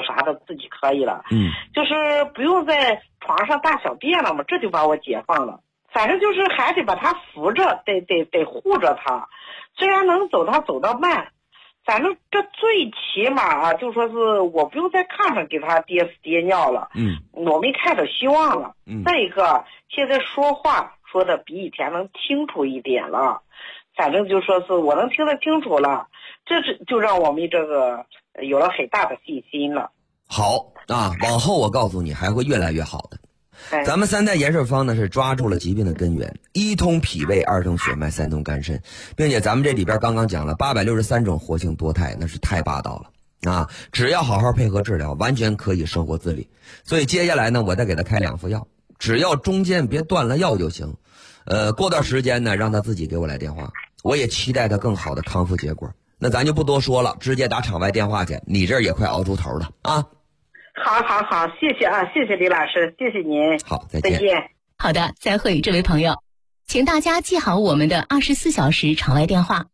啥的自己可以了。就是不用在床上大小便了嘛，这就把我解放了。反正就是还得把他扶着，得护着他，虽然能走，他走得慢。反正这最起码啊，就说是我不用在炕上给他爹尿了，我没看着希望了。再一个，现在说话说的比以前能清楚一点了，反正就说是我能听得清楚了，这就让我们这个有了很大的信心了。 好啊，往后我告诉你还会越来越好的。咱们3代延寿方呢是抓住了疾病的根源，1通脾胃，2通血脉，3通肝肾，并且咱们这里边刚刚讲了863种活性多肽，那是太霸道了啊！只要好好配合治疗，完全可以生活自理。所以接下来呢，我再给他开2副药，只要中间别断了药就行。过段时间呢，让他自己给我来电话，我也期待他更好的康复结果。那咱就不多说了，直接打场外电话去，你这儿也快熬出头了啊！ 好，谢谢啊，谢谢李老师，谢谢您。 好，再见。 好的，再会，这位朋友，请大家记好我们的24小时场外电话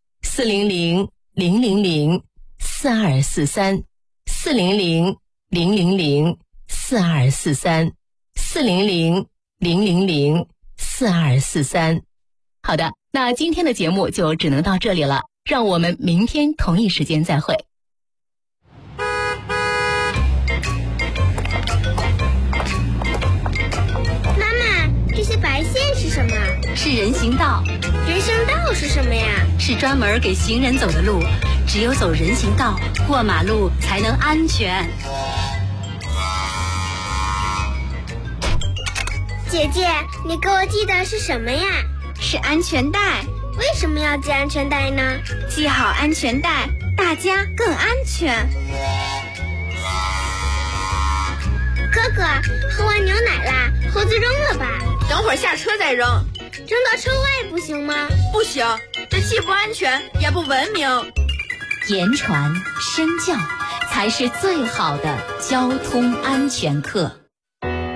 400-000-4243，400-000-4243。好的，那今天的节目就只能到这里了，让我们明天同一时间再会。 这些白线是什么？ 是人行道。 人行道是什么呀？ 是专门给行人走的路，只有走人行道，过马路才能安全。 姐姐，你给我系的是什么呀？ 是安全带。 为什么要系安全带呢？ 系好安全带，大家更安全。 哥哥，喝完牛奶啦，盒子扔了吧。 等会儿下车再扔。 扔到车外不行吗？ 不行，这既不安全也不文明。 言传身教才是最好的交通安全课。